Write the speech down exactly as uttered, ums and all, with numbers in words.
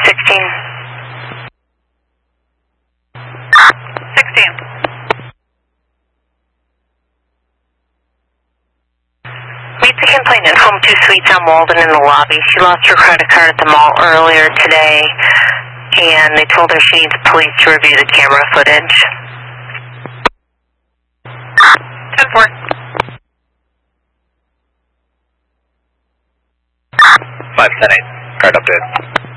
sixteen. sixteen. Meet the complainant, home two suites on Walden in the lobby. She lost her credit card at the mall earlier today, and they told her she needs police to review the camera footage. ten four. five ten eight, card update.